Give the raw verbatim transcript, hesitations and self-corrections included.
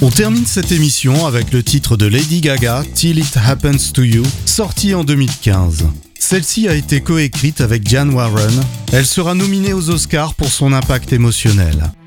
On termine cette émission avec le titre de Lady Gaga, Till It Happens to You, sorti en deux mille quinze. Celle-ci a été coécrite avec Diane Warren. Elle sera nominée aux Oscars pour son impact émotionnel.